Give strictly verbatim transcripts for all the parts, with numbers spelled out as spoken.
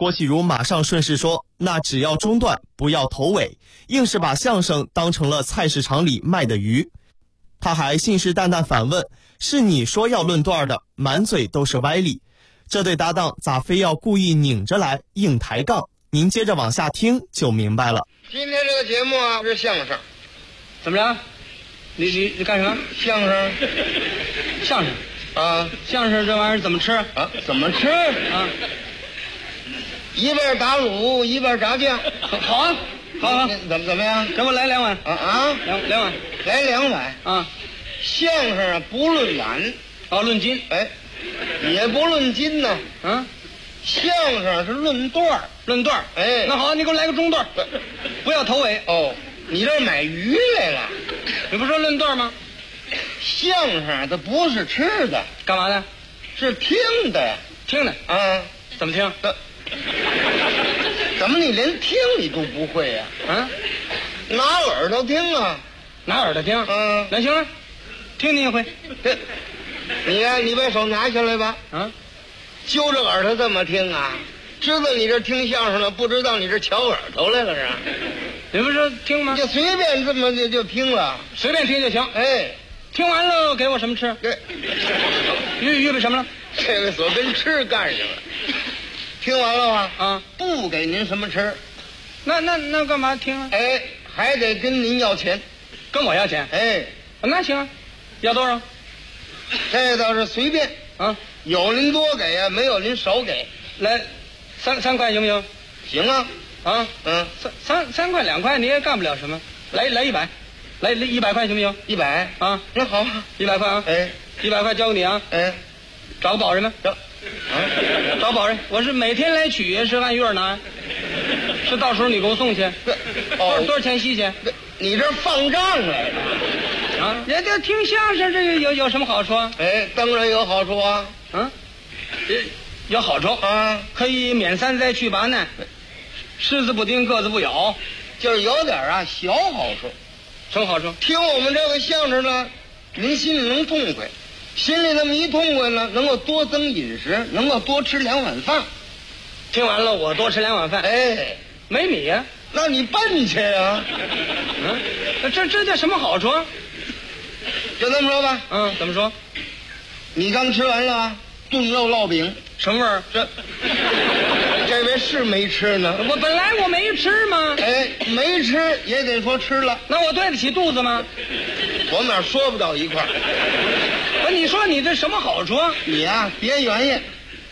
郭启儒马上顺势说，那只要中段，不要头尾，硬是把相声当成了菜市场里卖的鱼。他还信誓旦旦反问，是你说要论段的，满嘴都是歪理，这对搭档咋非要故意拧着来硬抬杠？您接着往下听就明白了。 今天这个节目啊是相声。 怎么着？你你你干什么？ 相声。 相声啊， 相声这玩意儿怎么吃啊？怎么吃啊？ 一半打卤，一半炸酱。 好啊，好好， 怎么怎么样？ 给我来两碗啊啊， 两两碗， 来两碗啊。 相声啊不论碗， 哦，论斤， 哎，也不论斤呢。 啊， 相声是论段儿， 论段儿。 哎， 那好，你给我来个中段，不要头尾。 哦，你这买鱼来了？ 你不说论段吗？ 相声它不是吃的， 干嘛的？ 是听的呀。 听的啊？ 怎么听？ 怎怎么你连听你都不会呀？ 啊？ 拿耳朵听啊？ 拿耳朵听？ 嗯， 那行了，听你一回。 这，你呀，你把手拿下来吧。 啊？ 揪着耳朵这么听啊？知道你这听相声了，不知道你这瞧耳朵来了是吧？ 你不是说听吗？ 就随便这么就就听了， 随便听就行。 哎， 听完了给我什么吃？ 这预预备什么了？ 这个所跟吃干什么？听完了吗？ 啊， 不给您什么吃。 那那那干嘛听啊？ 哎，还得跟您要钱。 跟我要钱？ 哎， 那行啊，要多少？ 这倒是随便啊， 有您多给呀、啊，没有您少给。 来，三三块行不行？ 行啊。 啊， 嗯， 三三三块两块你也干不了什么。来来一百，来一百块行不行？ 一百啊， 那好啊， 一百块啊。 哎， 一百块交给你啊。 哎， 找个保人吧。 找，啊， 找保人。我是每天来取，是按月拿，是到时候你给我送去。 哦， 多少钱息去？ 你这放账来了啊？人家听相声这个有有什么好处啊？ 哎，当然有好处啊。 啊，有好处啊， 可以免三灾去八难，虱子不叮，个子不咬， 就是有点啊小好处。 什么好处？ 听我们这个相声呢，您心里能痛快，心里那么一痛快呢，能够多增饮食，能够多吃两碗饭。 听完了我多吃两碗饭。 哎， 没米呀、啊？ 那你奔去啊？ 嗯，这这叫什么好处？ 就这么说吧。 嗯，怎么说？ 你刚吃完了炖肉烙饼， 什么味儿？ 这这位是没吃呢。 我本来我没吃吗？ 哎，没吃也得说吃了。 那我对得起肚子吗？ 我们俩说不到一块儿。 不，你说你这什么好处？ 你呀、啊，别原因。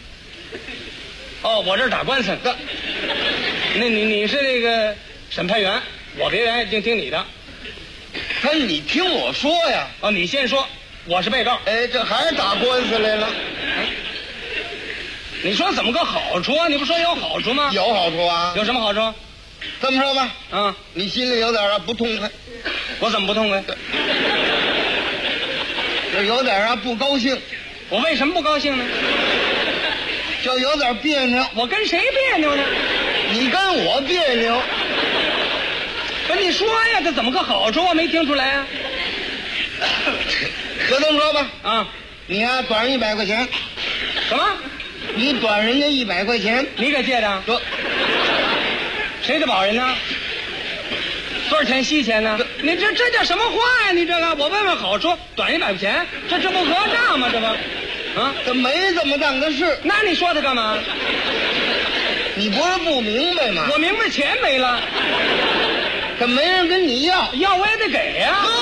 哦，我这儿打官司的。那你你是那个审判员，我别原因，听听你的。 可你听我说呀。 哦，你先说，我是被告。 哎，这还是打官司来了。 你说怎么个好处啊？你不说有好处吗？ 有好处啊。 有什么好处？ 这么说吧， 啊， 你心里有点啊不痛快。 我怎么不痛快？ 就有点啊不高兴。 我为什么不高兴呢？ 就有点别扭。 我跟谁别扭呢？ 你跟我别扭。 不是你说呀，这怎么个好处？我没听出来啊。 就这么说吧， 啊， 你呀短人一百块钱。 什么？ 你短人家一百块钱， 你给借的？ 说谁的保人呢？多少钱息钱呢？你这这叫什么话呀？你这个，我问问好处，短一百块钱，这这不合账吗？这不，啊， 这没这么当的事。 那你说他干嘛？ 你不是不明白吗？ 我明白钱没了， 可没人跟你要， 要我也得给呀、啊。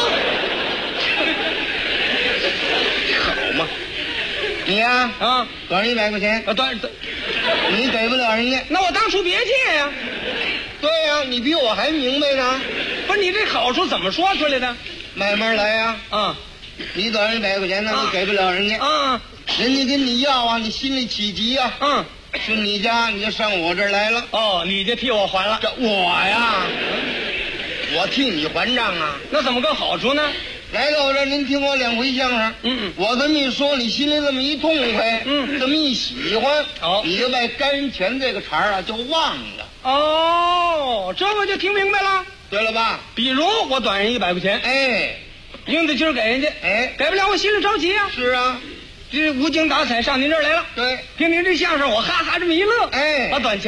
好嘛，你呀啊， 短人一百块钱， 啊，短， 你给不了人家， 那我当初别借呀、啊。 对呀、啊，你比我还明白呢。 不是你这好处怎么说出来的？ 慢慢来呀、 啊。啊， 你短人一百块钱呢， 啊、 你给不了人家。 啊， 人家跟你要啊，你心里起急呀、啊。 嗯， 去你家你就上我这儿来了。 哦，你就替我还了。 这我呀，我替你还账啊。 那怎么个好处呢？ 来到我这儿，您听我两回相声。 嗯嗯， 我这么一说，你心里这么一痛快， 嗯， 这么一喜欢， 哦， 你就把该人钱这个茬儿啊就忘了。 哦，这我就听明白了。 对了吧？ 比如我短人一百块钱， 哎， 应得今儿给人家， 哎， 给不了我心里着急啊。 是啊， 这无精打采上您这儿来了。 对， 听您这相声，我哈哈这么一乐， 哎， 把短钱